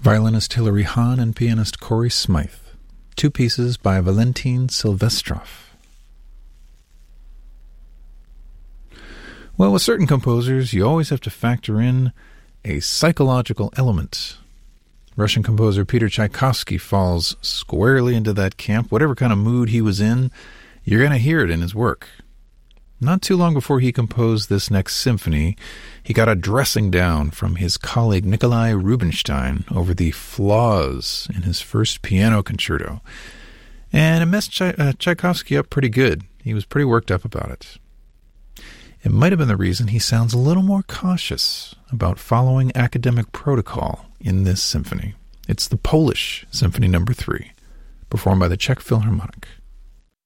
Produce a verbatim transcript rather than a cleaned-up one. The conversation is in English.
Violinist Hilary Hahn and pianist Corey Smythe. Two pieces by Valentin Silvestrov. Well, with certain composers, you always have to factor in a psychological element. Russian composer Peter Tchaikovsky falls squarely into that camp. Whatever kind of mood he was in, you're going to hear it in his work. Not too long before he composed this next symphony, he got a dressing down from his colleague Nikolai Rubinstein over the flaws in his first piano concerto. And it messed Tchai- uh, Tchaikovsky up pretty good. He was pretty worked up about it. It might have been the reason he sounds a little more cautious about following academic protocol in this symphony. It's the Polish Symphony Number three, performed by the Czech Philharmonic.